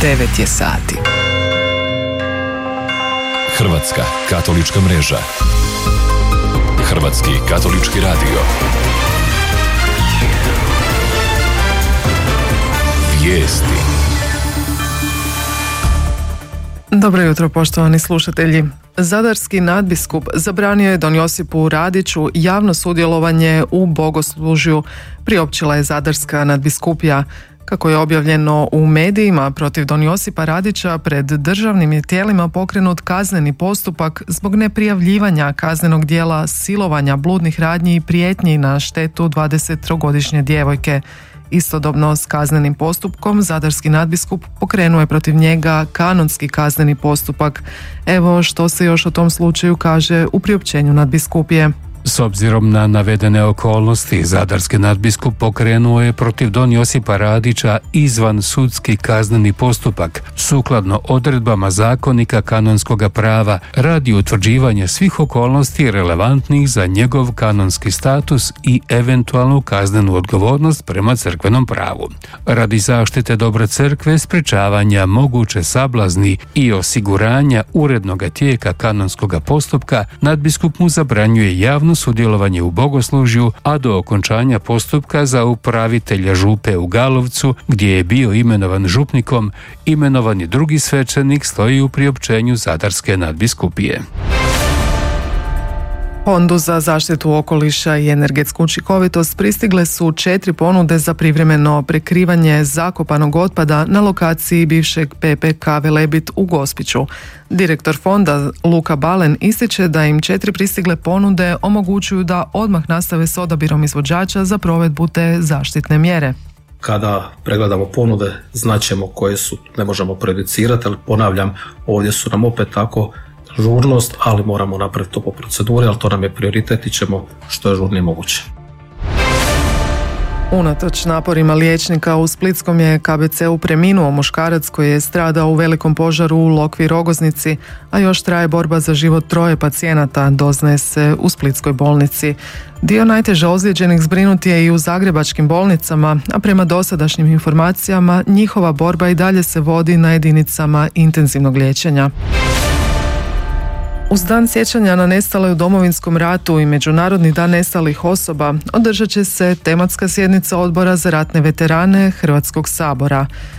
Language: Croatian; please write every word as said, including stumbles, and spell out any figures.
devet je sati. Hrvatska katolička mreža. Hrvatski katolički radio. Vijesti. Dobro jutro, poštovani slušatelji. Zadarski nadbiskup zabranio je don Josipu Radiću javno sudjelovanje u bogoslužju, priopćila je Zadarska nadbiskupija. Kako je objavljeno u medijima, protiv don Josipa Radića pred državnim je tijelima pokrenut kazneni postupak zbog neprijavljivanja kaznenog djela silovanja, bludnih radnji i prijetnji na štetu dvadesettrogodišnje djevojke. Istodobno s kaznenim postupkom zadarski nadbiskup pokrenuo je protiv njega kanonski kazneni postupak. Evo što se još o tom slučaju kaže u priopćenju nadbiskupije. S obzirom na navedene okolnosti, zadarski nadbiskup pokrenuo je protiv don Josipa Radića izvan sudski kazneni postupak, sukladno odredbama zakonika kanonskoga prava, radi utvrđivanja svih okolnosti relevantnih za njegov kanonski status i eventualnu kaznenu odgovornost prema crkvenom pravu. Radi zaštite dobre crkve, sprečavanja moguće sablazni i osiguranja urednoga tijeka kanonskoga postupka, nadbiskup mu zabranjuje javno sudjelovanje u bogoslužju, a do okončanja postupka za upravitelja župe u Galovcu, gdje je bio imenovan župnikom, imenovan je drugi svećenik, stoji u priopćenju Zadarske nadbiskupije. Fondu za zaštitu okoliša i energetsku učinkovitost pristigle su četiri ponude za privremeno prekrivanje zakopanog otpada na lokaciji bivšeg P P K Velebit u Gospiću. Direktor fonda Luka Balen ističe da im četiri pristigle ponude omogućuju da odmah nastave s odabirom izvođača za provedbu te zaštitne mjere. Kada pregledamo ponude, znaćemo koje su, ne možemo prejudicirati, ali ponavljam, ovdje su nam opet tako žurnost, ali moramo napraviti to po proceduri, ali to nam je prioritet i ćemo što je žurnije moguće. Unatoč naporima liječnika u splitskom je K B C-u preminuo muškarac koji je stradao u velikom požaru u Lokvi Rogoznici, a još traje borba za život troje pacijenata, doznaje se u splitskoj bolnici. Dio najteže ozlijeđenih zbrinut je i u zagrebačkim bolnicama, a prema dosadašnjim informacijama njihova borba i dalje se vodi na jedinicama intenzivnog liječenja. Uz dan sjećanja na nestale u Domovinskom ratu i Međunarodni dan nestalih osoba održat će se tematska sjednica Odbora za ratne veterane Hrvatskog sabora.